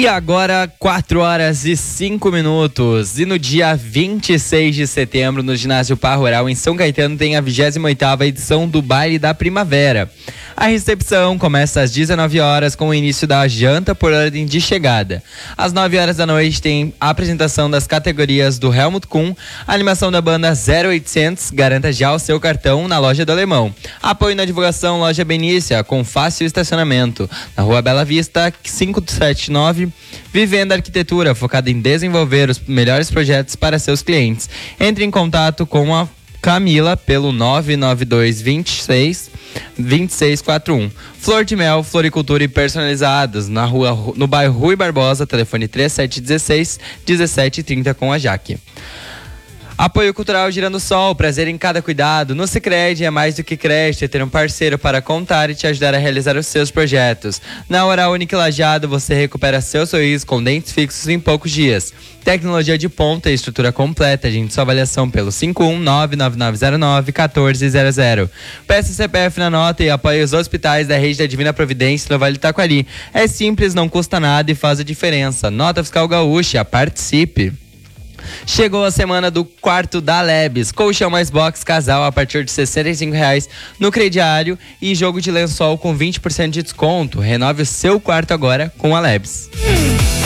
E agora, 4h05. E no dia 26 de setembro, no Ginásio Par Rural, em São Caetano, tem a 28ª edição do Baile da Primavera. A recepção começa às 19 horas com o início da janta por ordem de chegada. Às 9 horas da noite tem a apresentação das categorias do Helmut Kuhn, a animação da banda 0800, garanta já o seu cartão na loja do Alemão. Apoio na divulgação Loja Benícia, com fácil estacionamento. Na Rua Bela Vista, 579, Vivenda Arquitetura, focada em desenvolver os melhores projetos para seus clientes. Entre em contato com a Camila pelo 99226-2641. Flor de Mel, floricultura e personalizadas no bairro Rui Barbosa, telefone 3716-1730 com a Jaque. Apoio Cultural Girando Sol, prazer em cada cuidado. No Sicredi é mais do que crédito, é ter um parceiro para contar e te ajudar a realizar os seus projetos. Na Oral Unique Lajeado você recupera seu sorriso com dentes fixos em poucos dias. Tecnologia de ponta e estrutura completa, gente. Sua avaliação pelo 51999091400. Peça CPF na nota e apoie os hospitais da rede da Divina Providência no Vale do Taquari. É simples, não custa nada e faz a diferença. Nota Fiscal Gaúcha, participe. Chegou a semana do quarto da Lebes. Colchão mais box casal a partir de R$65 no crediário e jogo de lençol com 20% de desconto. Renove o seu quarto agora com a Lebes.